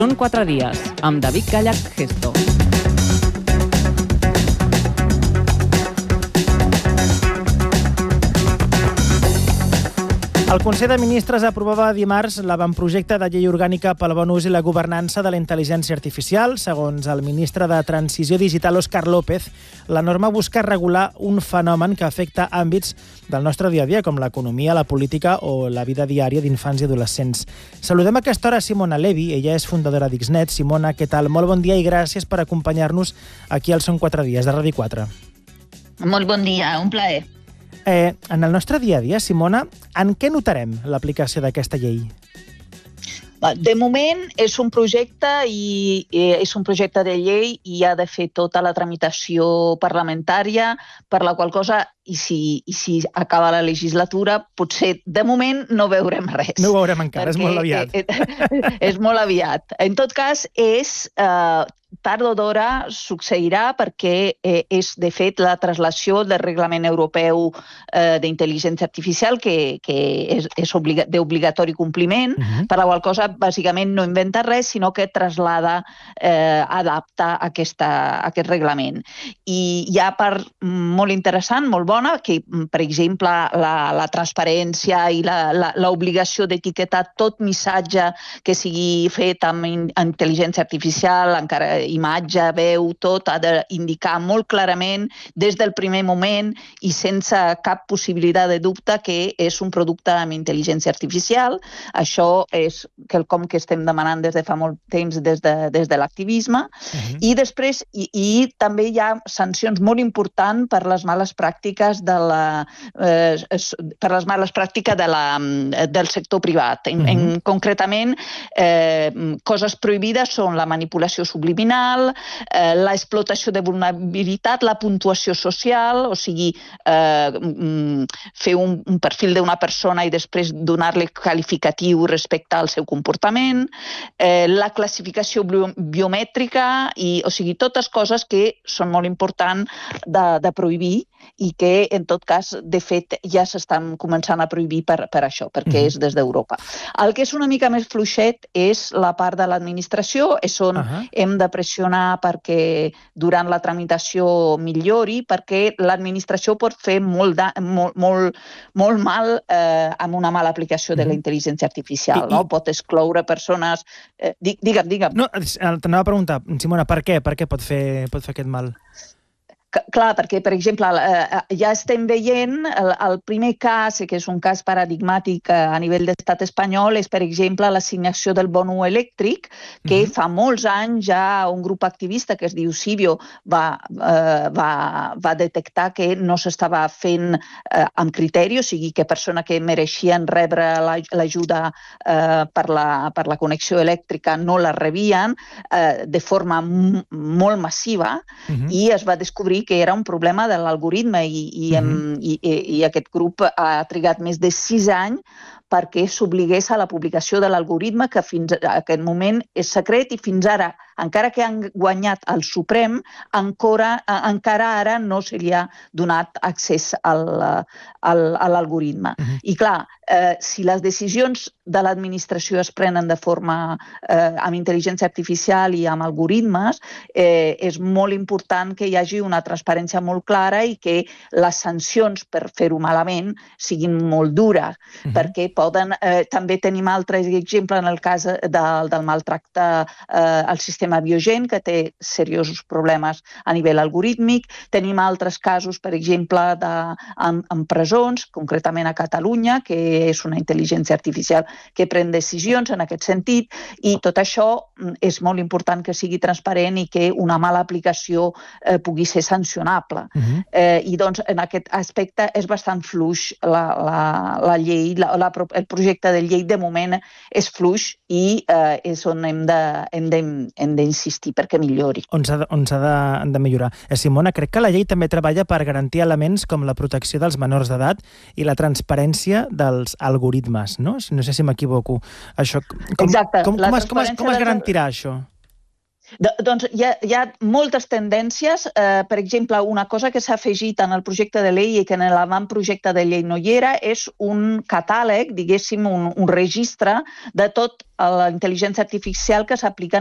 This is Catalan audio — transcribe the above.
Són 4 dies, amb David Callach Gesto. El Consell de Ministres aprovava dimarts l'avantprojecte de llei orgànica pel bon ús i la governança de la intel·ligència artificial. Segons el ministre de Transició Digital, Óscar López, la norma busca regular un fenomen que afecta àmbits del nostre dia a dia, com l'economia, la política o la vida diària d'infants i adolescents. Saludem a aquesta hora Simona Levi, ella és fundadora d'Xnet. Simona, què tal? Molt bon dia i gràcies per acompanyar-nos aquí al Són 4 dies de Ràdio 4. Molt bon dia, un plaer. En el nostre dia a dia, Simona, en què notarem l'aplicació d'aquesta llei? De moment és un projecte de llei i ha de fer tota la tramitació parlamentària, per la qual cosa, i si acaba la legislatura, potser de moment no veurem res. No ho veurem encara, és molt aviat. És molt aviat. En tot cas, tard o d'hora succeirà perquè és, de fet, la traslació del Reglament Europeu d'Intel·ligència Artificial, que és d'obligatori compliment, per la qual cosa, bàsicament, no inventa res, sinó que traslada, adapta aquest reglament. I hi ha part molt interessant, molt bona, que, per exemple, la transparència i l'obligació d'etiquetar tot missatge que sigui fet amb intel·ligència artificial, encara imatge, veu, tot ha d'indicar molt clarament des del primer moment i sense cap possibilitat de dubte que és un producte amb intel·ligència artificial. Això és quelcom que estem demanant des de fa molt temps des de l'activisme. I després també hi ha sancions molt importants per les males pràctiques del sector privat. Concretament, coses prohibides són la manipulació subliminal, l'explotació de vulnerabilitat, la puntuació social, o sigui, fer un perfil d'una persona i després donar-li qualificatiu respecte al seu comportament, la classificació biomètrica, o sigui, totes coses que són molt importants de prohibir i que, en tot cas, de fet, ja s'estan començant a prohibir per això, perquè és des d'Europa. El que és una mica més fluixet és la part de l'administració, és on hem de pressionar perquè durant la tramitació millori, perquè l'administració pot fer molt mal amb una mala aplicació de la intel·ligència artificial. Pot excloure persones... Digue'm. No, t'anava a preguntar, Simona, per què? Per què pot fer aquest mal? Clar, perquè, per exemple, ja estem veient el primer cas, que és un cas paradigmàtic a nivell d'estat espanyol, és, per exemple, l'assignació del bonus elèctric, que fa molts anys ja un grup activista que es diu Civio va detectar que no s'estava fent amb criteri, o sigui, que persones que mereixien rebre l'ajuda per la connexió elèctrica no la rebien de forma molt massiva i es va descobrir que era un problema de l'algoritme i aquest grup ha trigat més de 6 anys perquè s'obligués a la publicació de l'algoritme, que fins a aquest moment és secret i fins ara, encara que han guanyat el Suprem, encara ara no se li ha donat accés a l'algoritme. I clar, si les decisions de l'administració es prenen de forma amb intel·ligència artificial i amb algoritmes, és molt important que hi hagi una transparència molt clara i que les sancions per fer-ho malament siguin molt dures, perquè també tenim altres exemples en el cas del maltracte al sistema biogen, que té seriosos problemes a nivell algorítmic. Tenim altres casos, per exemple, en presons, concretament a Catalunya, que és una intel·ligència artificial que pren decisions en aquest sentit, i tot això és molt important que sigui transparent i que una mala aplicació pugui ser sancionable. I doncs, en aquest aspecte és bastant fluix la llei, el projecte de llei de moment és fluix i és on hem d'insistir perquè millori. On s'ha de millorar. Simona, crec que la llei també treballa per garantir elements com la protecció dels menors d'edat i la transparència dels algoritmes, no? No sé si m'equivoco. Exacte. Com es garantirà això? Doncs hi ha moltes tendències. Per exemple, una cosa que s'ha afegit en el projecte de llei i que en l'avantprojecte de llei no hi era és un catàleg, diguéssim, un registre de tot la intel·ligència artificial que s'aplica